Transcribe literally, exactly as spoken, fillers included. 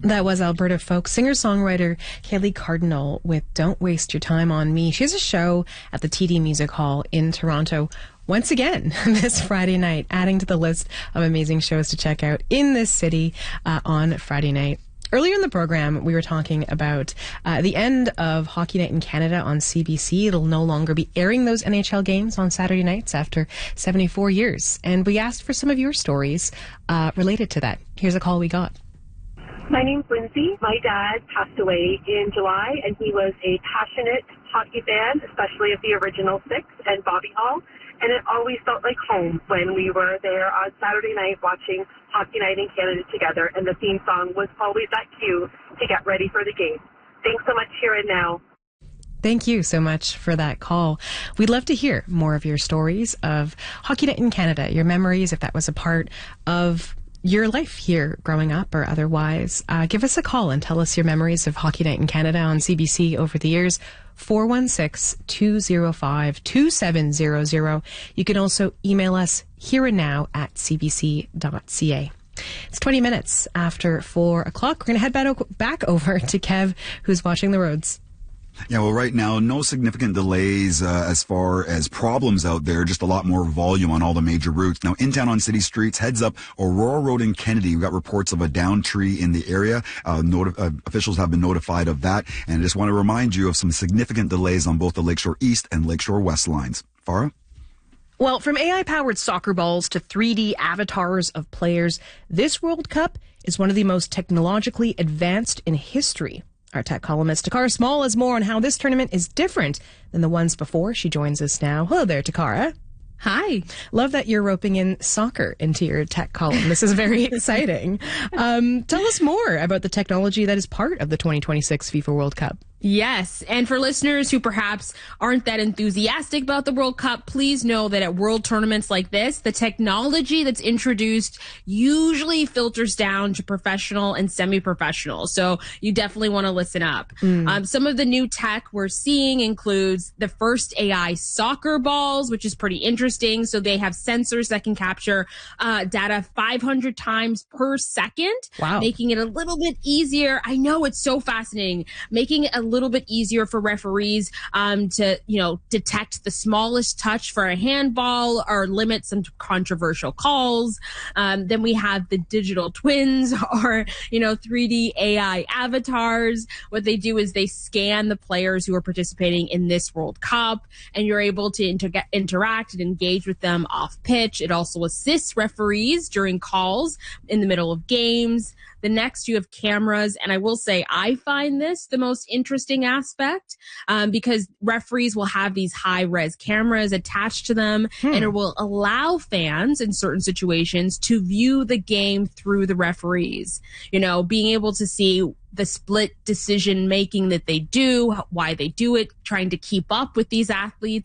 That was Alberta folk singer-songwriter Kaylee Cardinal with Don't Waste Your Time on Me. She has a show at the T D Music Hall in Toronto once again this Friday night, adding to the list of amazing shows to check out in this city uh, on Friday night. Earlier in the program, we were talking about uh, the end of Hockey Night in Canada on C B C. It'll no longer be airing those N H L games on Saturday nights after seventy-four years. And we asked for some of your stories uh, related to that. Here's a call we got. My name's Lindsay. My dad passed away in July, and he was a passionate hockey fan, especially of the original six and Bobby Hall. And it always felt like home when we were there on Saturday night watching Hockey Night in Canada together, and the theme song was always that cue to get ready for the game. Thanks so much, Here and Now. Thank you so much for that call. We'd love to hear more of your stories of Hockey Night in Canada, your memories, if that was a part of your life here growing up or otherwise. Uh, give us a call and tell us your memories of Hockey Night in Canada on C B C over the years. four one six, two oh five, two seven zero zero. You can also email us here and now at c b c dot c a. It's twenty minutes after four o'clock. We're going to head back, back over to Kev, who's watching the roads. Yeah, well, right now, no significant delays uh, as far as problems out there, just a lot more volume on all the major routes. Now, in town on city streets, heads up Aurora Road in Kennedy. We've got reports of a downed tree in the area. Uh, noti- uh, officials have been notified of that. And I just want to remind you of some significant delays on both the Lakeshore East and Lakeshore West lines. Farah? Well, from A I-powered soccer balls to three D avatars of players, this World Cup is one of the most technologically advanced in history. Our tech columnist Takara Small has more on how this tournament is different than the ones before. She joins us now. Hello there, Takara. Hi. Love that you're roping in soccer into your tech column. This is very exciting. Um, tell us more about the technology that is part of the twenty twenty-six FIFA World Cup. Yes, and for listeners who perhaps aren't that enthusiastic about the World Cup, please know that at world tournaments like this, the technology that's introduced usually filters down to professional and semi-professional. So you definitely want to listen up. Mm. Um, some of the new tech we're seeing includes the first A I soccer balls, which is pretty interesting. So they have sensors that can capture uh, data five hundred times per second, wow. making it a little bit easier. I know, it's so fascinating, making it a little bit easier for referees um, to, you know, detect the smallest touch for a handball or limit some controversial calls. Um, then we have the digital twins or, you know, three D A I avatars. What they do is they scan the players who are participating in this World Cup, and you're able to inter- interact and engage with them off pitch. It also assists referees during calls in the middle of games. The next, you have cameras, and I will say I find this the most interesting aspect um, because referees will have these high-res cameras attached to them, hmm. and it will allow fans in certain situations to view the game through the referees. You know, being able to see the split decision making that they do, why they do it, trying to keep up with these athletes.